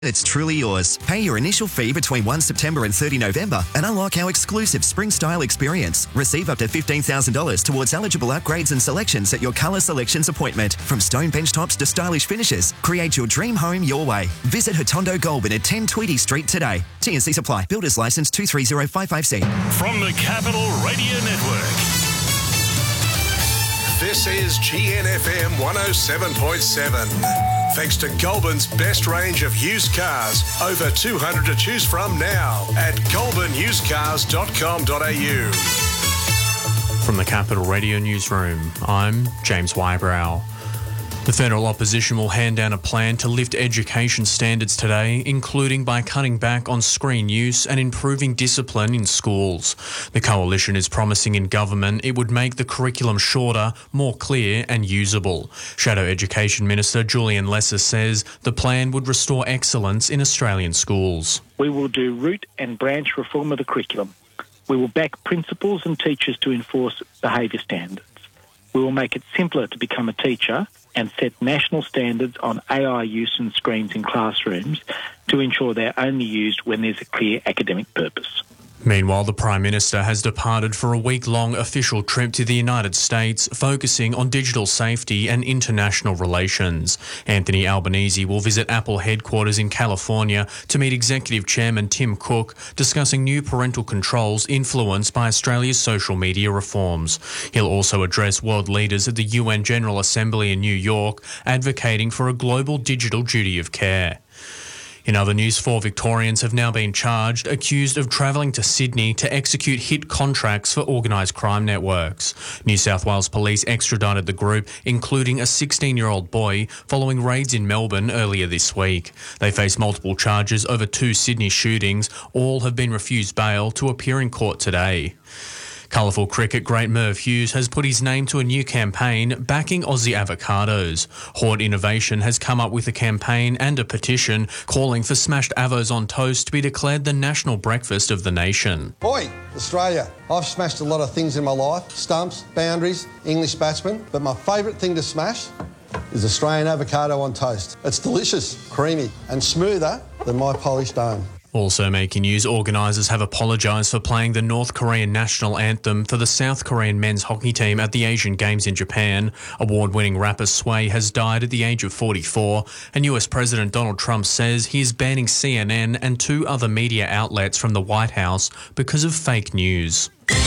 It's truly yours. Pay your initial fee between 1 September and 30 November and unlock our exclusive spring style experience. Receive up to $15,000 towards eligible upgrades and selections at your colour selections appointment. From stone bench tops to stylish finishes, create your dream home your way. Visit Hotondo Goulburn at 10 Tweedy Street today. T&C Supply. Builders Licence 230555C. From the Capital Radio Network. This is GNFM 107.7. Thanks to Goulburn's best range of used cars. Over 200 to choose from now at goulburnusedcars.com.au. From the Capital Radio Newsroom, I'm James Wybrow. The federal opposition will hand down a plan to lift education standards today, including by cutting back on screen use and improving discipline in schools. The coalition is promising in government it would make the curriculum shorter, more clear and usable. Shadow Education Minister Julian Lesser says the plan would restore excellence in Australian schools. We will do root and branch reform of the curriculum. We will back principals and teachers to enforce behaviour standards. We will make it simpler to become a teacher and set national standards on AI use and screens in classrooms to ensure they're only used when there's a clear academic purpose. Meanwhile, the Prime Minister has departed for a week-long official trip to the United States, focusing on digital safety and international relations. Anthony Albanese will visit Apple headquarters in California to meet Executive Chairman Tim Cook, discussing new parental controls influenced by Australia's social media reforms. He'll also address world leaders at the UN General Assembly in New York, advocating for a global digital duty of care. In other news, 4 Victorians have now been charged, accused of travelling to Sydney to execute hit contracts for organised crime networks. New South Wales Police extradited the group, including a 16-year-old boy, following raids in Melbourne earlier this week. They face multiple charges over 2 Sydney shootings. All have been refused bail to appear in court today. Colourful cricket great Merv Hughes has put his name to a new campaign backing Aussie avocados. Hort Innovation has come up with a campaign and a petition calling for smashed avos on toast to be declared the national breakfast of the nation. Oi, Australia. I've smashed a lot of things in my life, stumps, boundaries, English batsmen, but my favourite thing to smash is Australian avocado on toast. It's delicious, creamy and smoother than my polished dome. Also making news, organisers have apologised for playing the North Korean national anthem for the South Korean men's hockey team at the Asian Games in Japan. Award-winning rapper Sway has died at the age of 44, and US President Donald Trump says he is banning CNN and 2 other media outlets from the White House because of fake news.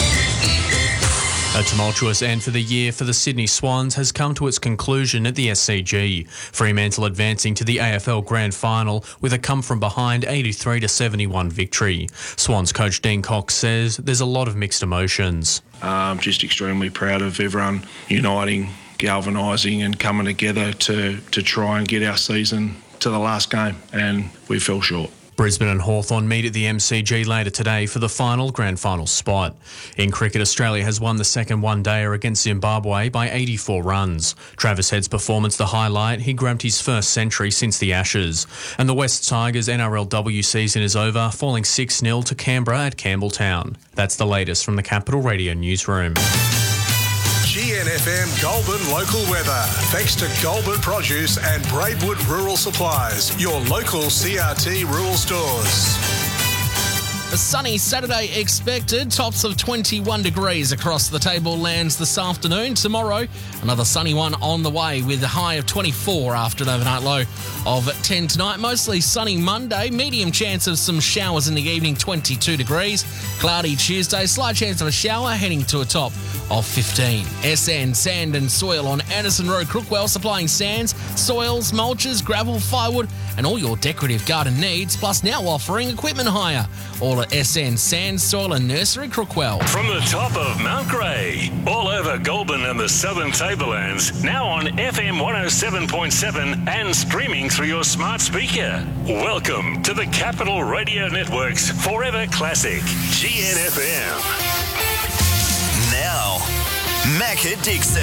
A tumultuous end for the year for the Sydney Swans has come to its conclusion at the SCG. Fremantle advancing to the AFL Grand Final with a come-from-behind 83-71 victory. Swans coach Dean Cox says there's a lot of mixed emotions. Just extremely proud of everyone uniting, galvanising and coming together to try and get our season to the last game, and we fell short. Brisbane and Hawthorn meet at the MCG later today for the final grand final spot. In cricket, Australia has won the second one-dayer against Zimbabwe by 84 runs. Travis Head's performance the highlight. He grabbed his first century since the Ashes. And the West Tigers NRLW season is over, falling 6-0 to Canberra at Campbelltown. That's the latest from the Capital Radio Newsroom. GNFM Goulburn local weather. Thanks to Goulburn Produce and Braidwood Rural Supplies, your local CRT rural stores. A sunny Saturday expected, tops of 21 degrees across the tablelands this afternoon. Tomorrow, another sunny one on the way with a high of 24 after an overnight low of 10 tonight. Mostly sunny Monday, medium chance of some showers in the evening, 22 degrees. Cloudy Tuesday, slight chance of a shower heading to a top of 15. SN Sand and Soil on Anderson Road, Crookwell, supplying sands, soils, mulches, gravel, firewood and all your decorative garden needs, plus now offering equipment hire. All at SN Sand, Soil and Nursery, Crookwell. From the top of Mount Grey, all over Goulburn and the Southern Tablelands, now on FM 107.7 and streaming through your smart speaker. Welcome to the Capital Radio Network's Forever Classic, GNFM. Now, Macca Dixon.